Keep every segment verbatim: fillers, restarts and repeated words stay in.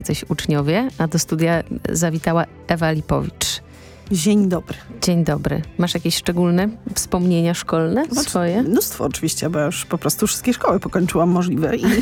Jacyś uczniowie, a do studia zawitała Ewa Lipowicz. Dzień dobry. Dzień dobry. Masz jakieś szczególne wspomnienia szkolne No, swoje? Mnóstwo oczywiście, bo ja już po prostu wszystkie szkoły pokończyłam możliwe. I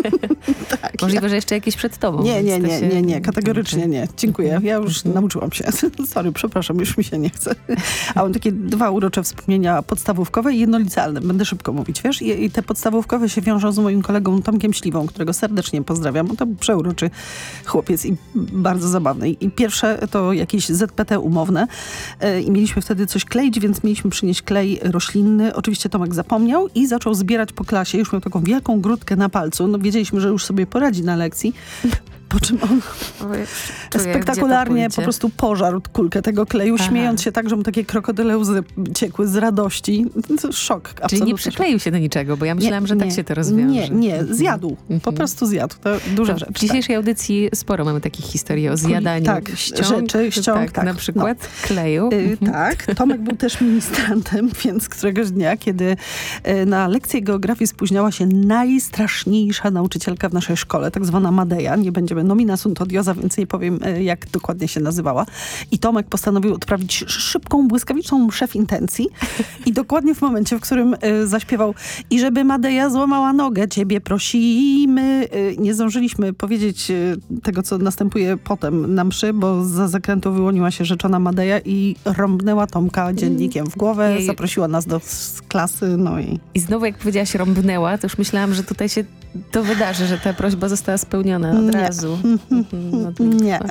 tak, Możliwe, ja... że jeszcze jakieś przed tobą. Nie, nie, nie, się... nie, nie, kategorycznie nie. Dziękuję. Ja już Mhm. nauczyłam się. Sorry, przepraszam, już mi się nie chce. A mam takie dwa urocze wspomnienia podstawówkowe i jedno licealne. Będę szybko mówić, wiesz? I, i te podstawówkowe się wiążą z moim kolegą Tomkiem Śliwą, którego serdecznie pozdrawiam. On to był przeuroczy chłopiec i bardzo zabawny. I pierwsze to jakieś Z P T umowne. I mieliśmy wtedy coś kleić, więc mieliśmy przynieść klej roślinny. Oczywiście Tomek zapomniał i zaczął zbierać po klasie. Już miał taką wielką grudkę na palcu. No wiedzieliśmy, że już sobie poradzi na lekcji. Po czym on Czuję, spektakularnie po prostu pożarł kulkę tego kleju, Aha. śmiejąc się tak, że mu takie krokodyle łzy ciekły z radości. To szok. Absolutny. Czyli nie przykleił się do niczego, bo ja myślałam, nie, że tak nie, się to rozwiąże. Nie, nie, zjadł. Mhm. Po prostu zjadł. To duża to rzecz. W dzisiejszej tak. audycji sporo mamy takich historii o zjadaniu tak, ściąg. rzeczy, ściąg, tak, tak. Na przykład no. kleju. Yy, tak. Tomek był też ministrantem, więc któregoś dnia, kiedy yy, na lekcję geografii spóźniała się najstraszniejsza nauczycielka w naszej szkole, tak zwana Madeja. Nie będziemy nomina sunt odiosa, więc nie powiem, yy, jak dokładnie się nazywała. I Tomek postanowił odprawić szybką, błyskawiczną mszę w intencji. I dokładnie w momencie, w którym y, zaśpiewał i żeby Madeja złamała nogę, ciebie prosimy. Y, nie zdążyliśmy powiedzieć y, tego, co następuje potem na mszy, bo za zakrętu wyłoniła się rzeczona Madeja i rąbnęła Tomka dziennikiem w głowę, Jej. zaprosiła nas do klasy, no i... I znowu, jak powiedziałaś rąbnęła, to już myślałam, że tutaj się to wydarzy, że ta prośba została spełniona od nie. razu. No, nie.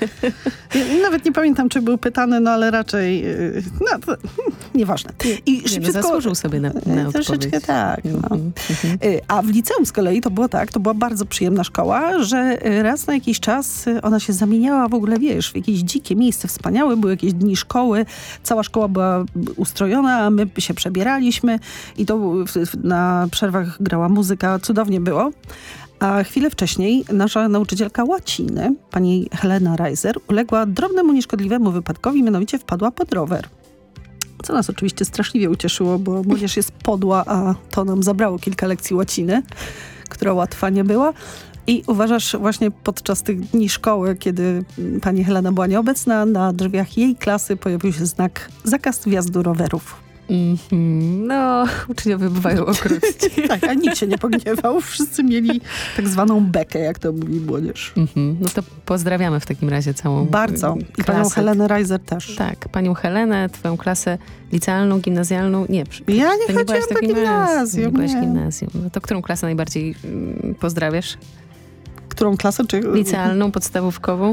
Nawet nie pamiętam, czy był pytany, no ale raczej no, to, nieważne. I nie, szybciutko, no, zasłużył sobie na, na troszeczkę tak. No. A w liceum z kolei to było tak, to była bardzo przyjemna szkoła, że raz na jakiś czas ona się zamieniała w ogóle, wiesz, w jakieś dzikie miejsce wspaniałe, były jakieś dni szkoły, cała szkoła była ustrojona, a my się przebieraliśmy i to na przerwach grała muzyka, cudownie było. A chwilę wcześniej nasza nauczycielka łaciny, pani Helena Reiser, uległa drobnemu nieszkodliwemu wypadkowi, mianowicie wpadła pod rower. Co nas oczywiście straszliwie ucieszyło, bo młodzież jest podła, a to nam zabrało kilka lekcji łaciny, która łatwa nie była. I uważasz, właśnie podczas tych dni szkoły, kiedy pani Helena była nieobecna, na drzwiach jej klasy pojawił się znak zakaz wjazdu rowerów. Mm-hmm. No, uczniowie bywają okrutni. Tak, a nikt się nie pogniewał. Wszyscy mieli tak zwaną bekę, jak to mówi młodzież. Mm-hmm. No to pozdrawiamy w takim razie całą Bardzo. I klasę. panią Helenę Reiser też. Tak, panią Helenę, twoją klasę licealną, gimnazjalną. Nie, ja nie to chodziłam do gimnazjum. Nie byłaś gimnazjum. No to którą klasę najbardziej mm, pozdrawiasz? Którą klasę? Czy... Licealną, podstawówkową?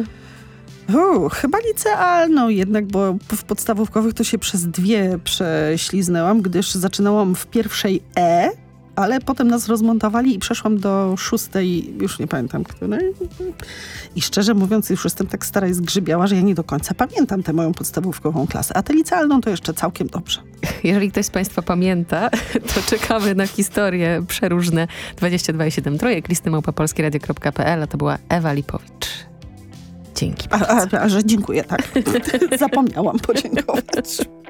U, chyba licealną jednak, bo w podstawówkowych to się przez dwie prześliznęłam, gdyż zaczynałam w pierwszej E, ale potem nas rozmontowali i przeszłam do szóstej, już nie pamiętam której. I szczerze mówiąc, już jestem tak stara i zgrzybiała, że ja nie do końca pamiętam tę moją podstawówkową klasę, a tę licealną to jeszcze całkiem dobrze. Jeżeli ktoś z państwa pamięta, to czekamy na historie przeróżne. dwadzieścia dwa i siedem trójek, listy małpa polskieradio kropka pe el, a to była Ewa Lipowicz. Dzięki A, a, a że dziękuję, tak. Zapomniałam podziękować.